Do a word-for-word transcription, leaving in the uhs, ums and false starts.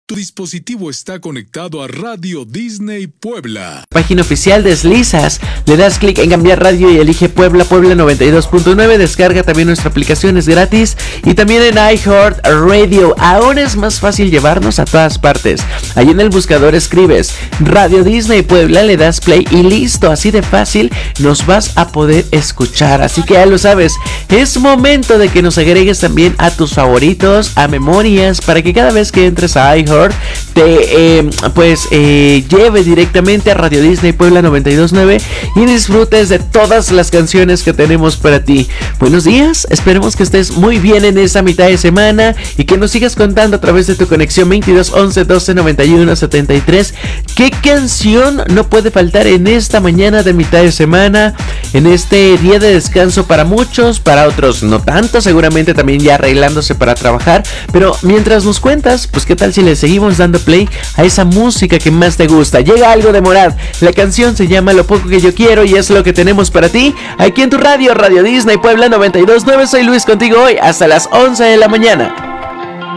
Tu dispositivo está conectado a Radio Disney Puebla. Página oficial, deslizas, le das clic en cambiar radio y elige Puebla, Puebla noventa y dos punto nueve. Descarga también nuestra aplicación, es gratis. Y también en iHeart Radio. Ahora es más fácil llevarnos a todas partes. Ahí en el buscador escribes Radio Disney Puebla, le das play y listo. Así de fácil nos vas a poder escuchar. Así que ya lo sabes, es momento de que nos agregues también a tus favoritos, a memorias, para que cada vez que entres a iHeart te eh, pues eh, lleve directamente a Radio Disney Puebla noventa y dos punto nueve y disfrutes de todas las canciones que tenemos para ti. Buenos días, esperemos que estés muy bien en esta mitad de semana y que nos sigas contando a través de tu conexión veintidós once doce noventa y uno setenta y tres qué canción no puede faltar en esta mañana de mitad de semana, en este día de descanso para muchos, para otros no tanto, seguramente también ya arreglándose para trabajar, pero mientras nos cuentas, pues qué tal si les seguimos dando play a esa música que más te gusta. Llega algo de Morad, la canción se llama Lo Poco Que Yo Quiero y es lo que tenemos para ti aquí en tu radio, Radio Disney Puebla noventa y dos punto nueve. Soy Luis contigo hoy hasta las once de la mañana.